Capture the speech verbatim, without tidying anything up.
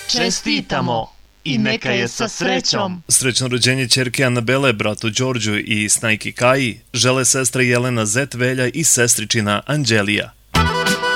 Čestitamo i neka je sa srećom. Srećno rođenje ćerke Anabele, bratu Đorđu i snajki Kaji žele sestre Jelena Zet, Velja i sestričina Anđelija.